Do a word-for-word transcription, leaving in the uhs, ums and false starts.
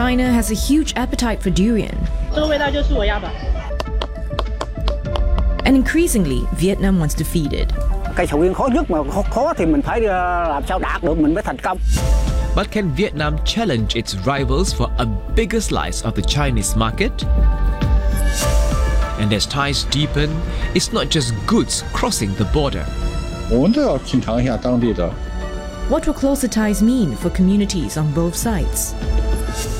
China has a huge appetite for durian. And increasingly, Vietnam wants to feed it. Cây sầu riêng khó nhất mà khó thì mình phải làm sao đạt được mình mới thành công. But can Vietnam challenge its rivals for a bigger slice of the Chinese market? And as ties deepen, it's not just goods crossing the border. 我们都要品尝一下当地的。 What will closer ties mean for communities on both sides?